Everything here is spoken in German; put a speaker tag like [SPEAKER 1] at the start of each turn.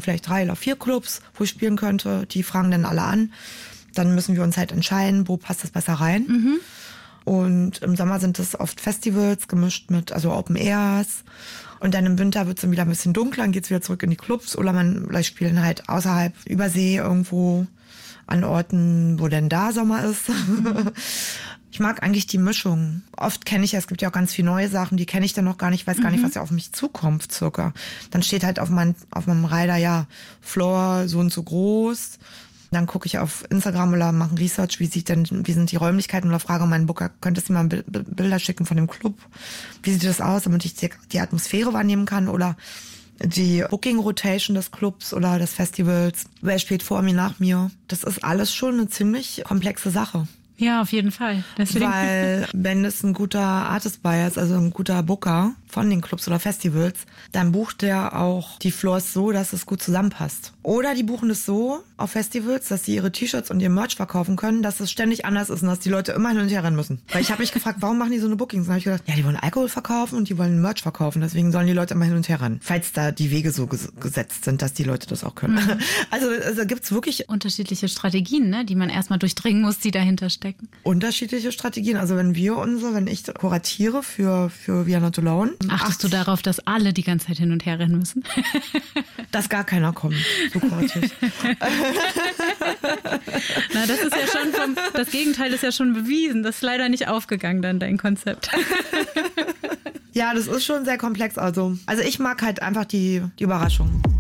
[SPEAKER 1] vielleicht 3 oder 4 Clubs, wo ich spielen könnte. Die fragen dann alle an. Dann müssen wir uns halt entscheiden, wo passt das besser rein. Und im Sommer sind es oft Festivals gemischt mit, also Open Airs. Und dann im Winter wird es dann wieder ein bisschen dunkler, dann geht's wieder zurück in die Clubs. Oder vielleicht spielen halt außerhalb Übersee irgendwo an Orten, wo denn da Sommer ist. Ich mag eigentlich die Mischung. Oft kenne ich ja, es gibt ja auch ganz viele neue Sachen, die kenne ich dann noch gar nicht, weiß gar nicht, was ja auf mich zukommt circa. Dann steht halt auf meinem Rider, ja, Floor so und so groß. Dann gucke ich auf Instagram oder mache Research, wie sind die Räumlichkeiten, oder frage meinen Booker, könntest du mir mal Bilder schicken von dem Club? Wie sieht das aus, damit ich die Atmosphäre wahrnehmen kann oder die Booking Rotation des Clubs oder des Festivals? Wer spielt vor mir, nach mir? Das ist alles schon eine ziemlich komplexe Sache.
[SPEAKER 2] Ja, auf jeden Fall. Deswegen.
[SPEAKER 1] Weil wenn es ein guter Artist Buyer ist, also ein guter Booker von den Clubs oder Festivals, dann bucht der auch die Floors so, dass es gut zusammenpasst. Oder die buchen es so auf Festivals, dass sie ihre T-Shirts und ihr Merch verkaufen können, dass es ständig anders ist und dass die Leute immer hin und her rennen müssen. Weil ich habe mich gefragt, warum machen die so eine Bookings? Und dann habe ich gedacht, ja, die wollen Alkohol verkaufen und die wollen Merch verkaufen, deswegen sollen die Leute immer hin und her rennen. Falls da die Wege so gesetzt sind, dass die Leute das auch können. Also gibt's wirklich
[SPEAKER 2] unterschiedliche Strategien, ne, die man erstmal durchdringen muss, die dahinter stecken.
[SPEAKER 1] Unterschiedliche Strategien. Also wenn ich kuratiere für We Are Not Alone.
[SPEAKER 2] Achtest du darauf, dass alle die ganze Zeit hin und her rennen müssen?
[SPEAKER 1] Dass gar keiner kommt. So kurativ.
[SPEAKER 2] Na, das ist ja schon das Gegenteil ist ja schon bewiesen. Das ist leider nicht aufgegangen, dann dein Konzept.
[SPEAKER 1] Ja, das ist schon sehr komplex. Also ich mag halt einfach die Überraschung.